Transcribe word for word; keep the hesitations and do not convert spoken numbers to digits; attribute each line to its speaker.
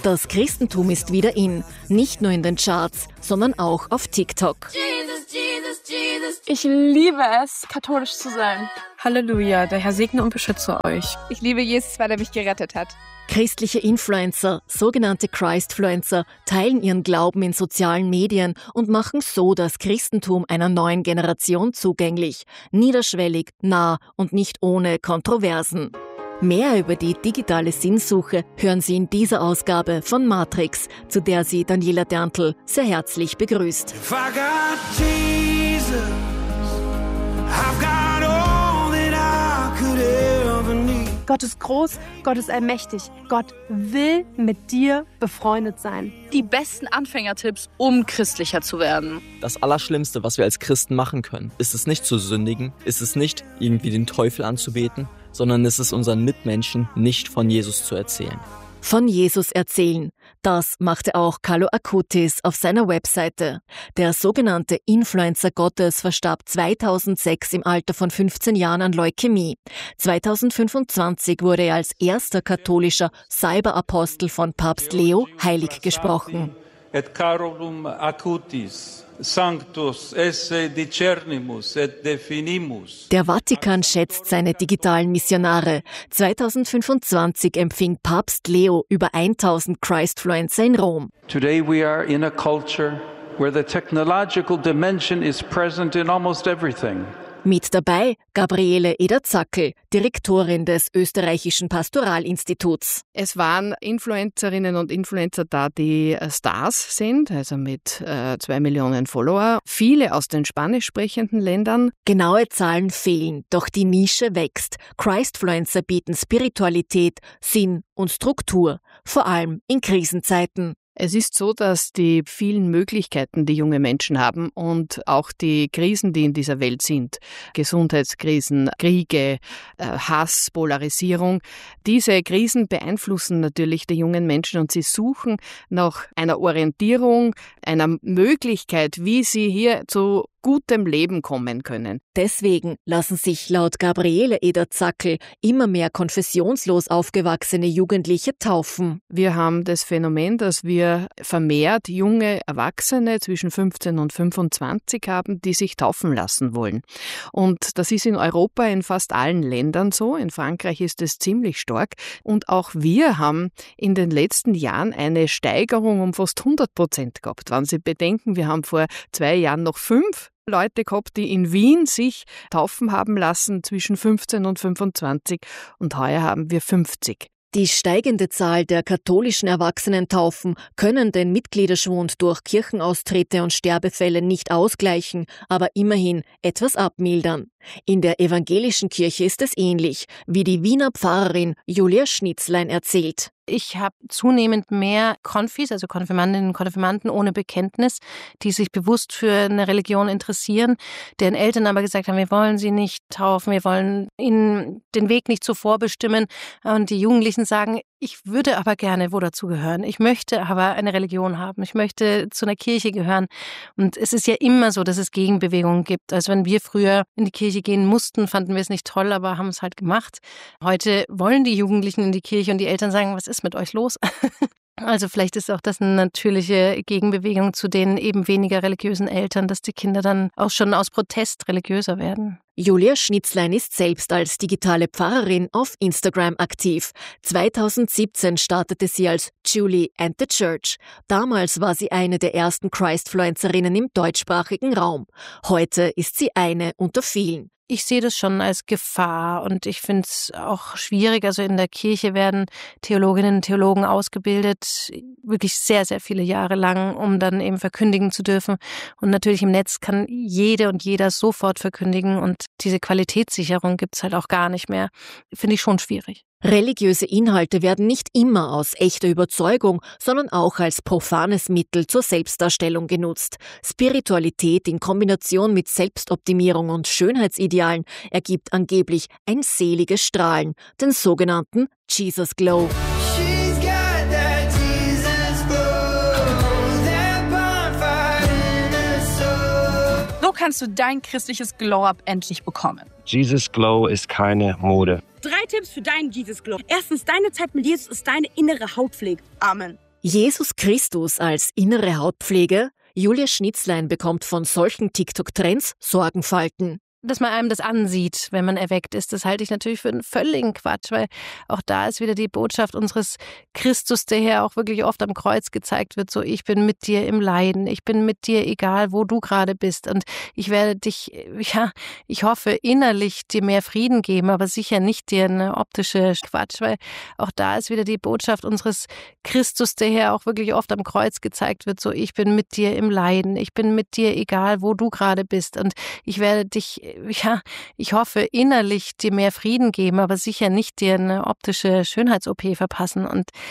Speaker 1: Das Christentum ist wieder in, nicht nur in den Charts, sondern auch auf TikTok.
Speaker 2: Ich liebe es, katholisch zu sein.
Speaker 3: Halleluja, der Herr segne und beschütze euch.
Speaker 4: Ich liebe Jesus, weil er mich gerettet hat.
Speaker 1: Christliche Influencer, sogenannte Christfluencer, teilen ihren Glauben in sozialen Medien und machen so das Christentum einer neuen Generation zugänglich. Niederschwellig, nah und nicht ohne Kontroversen. Mehr über die digitale Sinnsuche hören Sie in dieser Ausgabe von Matrix, zu der Sie Daniela Derntl sehr herzlich begrüßt.
Speaker 2: Gott ist groß, Gott ist allmächtig. Gott will mit dir befreundet sein.
Speaker 3: Die besten Anfängertipps, um christlicher zu werden.
Speaker 5: Das Allerschlimmste, was wir als Christen machen können, ist es nicht zu sündigen, ist es nicht irgendwie den Teufel anzubeten, sondern ist es unseren Mitmenschen nicht von Jesus zu erzählen.
Speaker 1: Von Jesus erzählen. Das machte auch Carlo Acutis auf seiner Webseite. Der sogenannte Influencer Gottes verstarb zweitausendsechs im Alter von fünfzehn Jahren an Leukämie. zweitausendfünfundzwanzig wurde er als erster katholischer Cyberapostel von Papst Leo heilig gesprochen.
Speaker 6: Et Carolum Acutis. Sanctus esse discernimus et definimus.
Speaker 1: Der Vatikan schätzt seine digitalen Missionare. zweitausendfünfundzwanzig empfing Papst Leo über tausend Christfluencer in Rom.
Speaker 7: Today we are in a culture where the technological dimension is present in almost everything.
Speaker 1: Mit dabei Gabriele Eder-Zackel, Direktorin des österreichischen Pastoralinstituts.
Speaker 8: Es waren Influencerinnen und Influencer da, die Stars sind, also mit äh, zwei Millionen Follower. Viele aus den spanisch sprechenden Ländern.
Speaker 1: Genaue Zahlen fehlen, doch die Nische wächst. Christfluencer bieten Spiritualität, Sinn und Struktur, vor allem in Krisenzeiten.
Speaker 8: Es ist so, dass die vielen Möglichkeiten, die junge Menschen haben und auch die Krisen, die in dieser Welt sind, Gesundheitskrisen, Kriege, Hass, Polarisierung, diese Krisen beeinflussen natürlich die jungen Menschen und sie suchen nach einer Orientierung, einer Möglichkeit, wie sie hier zu gutem Leben kommen können.
Speaker 1: Deswegen lassen sich laut Gabriele Eder-Zackel immer mehr konfessionslos aufgewachsene Jugendliche taufen.
Speaker 8: Wir haben das Phänomen, dass wir vermehrt junge Erwachsene zwischen fünfzehn und fünfundzwanzig haben, die sich taufen lassen wollen. Und das ist in Europa in fast allen Ländern so. In Frankreich ist es ziemlich stark. Und auch wir haben in den letzten Jahren eine Steigerung um fast hundert Prozent gehabt. Wenn Sie bedenken, wir haben vor zwei Jahren noch fünf Leute gehabt, die in Wien sich taufen haben lassen zwischen fünfzehn und fünfundzwanzig und heuer haben wir fünfzig.
Speaker 1: Die steigende Zahl der katholischen Erwachsenentaufen können den Mitgliederschwund durch Kirchenaustritte und Sterbefälle nicht ausgleichen, aber immerhin etwas abmildern. In der evangelischen Kirche ist es ähnlich, wie die Wiener Pfarrerin Julia Schnitzlein erzählt.
Speaker 9: Ich habe zunehmend mehr Konfis, also Konfirmandinnen und Konfirmanden ohne Bekenntnis, die sich bewusst für eine Religion interessieren, deren Eltern aber gesagt haben, wir wollen sie nicht taufen, wir wollen ihnen den Weg nicht so vorbestimmen. Und die Jugendlichen sagen, ich würde aber gerne wo dazugehören. Ich möchte aber eine Religion haben. Ich möchte zu einer Kirche gehören. Und es ist ja immer so, dass es Gegenbewegungen gibt. Also wenn wir früher in die Kirche gehen mussten, fanden wir es nicht toll, aber haben es halt gemacht. Heute wollen die Jugendlichen in die Kirche und die Eltern sagen, was ist mit euch los? Also vielleicht ist auch das eine natürliche Gegenbewegung zu den eben weniger religiösen Eltern, dass die Kinder dann auch schon aus Protest religiöser werden.
Speaker 1: Julia Schnitzlein ist selbst als digitale Pfarrerin auf Instagram aktiv. zweitausendsiebzehn startete sie als Julie and the Church. Damals war sie eine der ersten Christfluencerinnen im deutschsprachigen Raum. Heute ist sie eine unter vielen.
Speaker 9: Ich sehe das schon als Gefahr und ich finde es auch schwierig. Also in der Kirche werden Theologinnen und Theologen ausgebildet, wirklich sehr, sehr viele Jahre lang, um dann eben verkündigen zu dürfen. Und natürlich im Netz kann jede und jeder sofort verkündigen und diese Qualitätssicherung gibt es halt auch gar nicht mehr. Finde ich schon schwierig.
Speaker 1: Religiöse Inhalte werden nicht immer aus echter Überzeugung, sondern auch als profanes Mittel zur Selbstdarstellung genutzt. Spiritualität in Kombination mit Selbstoptimierung und Schönheitsidealen ergibt angeblich ein seliges Strahlen, den sogenannten Jesus Glow.
Speaker 3: So kannst du dein christliches Glow-Up endlich bekommen.
Speaker 10: Jesus Glow ist keine Mode.
Speaker 11: Drei Tipps für deinen Jesus Glow. Erstens, deine Zeit mit Jesus ist deine innere Hautpflege. Amen.
Speaker 1: Jesus Christus als innere Hautpflege? Julia Schnitzlein bekommt von solchen TikTok-Trends Sorgenfalten.
Speaker 9: Dass man einem das ansieht, wenn man erweckt ist, das halte ich natürlich für einen völligen Quatsch, weil auch da ist wieder die Botschaft unseres Christus, der hier auch wirklich oft am Kreuz gezeigt wird, so ich bin mit dir im Leiden, ich bin mit dir, egal wo du gerade bist und ich werde dich, ja, ich hoffe innerlich dir mehr Frieden geben, aber sicher nicht dir eine optische Quatsch, weil auch da ist wieder die Botschaft unseres Christus, der hier auch wirklich oft am Kreuz gezeigt wird, so ich bin mit dir im Leiden, ich bin mit dir, egal wo du gerade bist und ich werde dich ja, ich hoffe innerlich dir mehr Frieden geben, aber sicher nicht dir eine optische Schönheits-O P verpassen. Und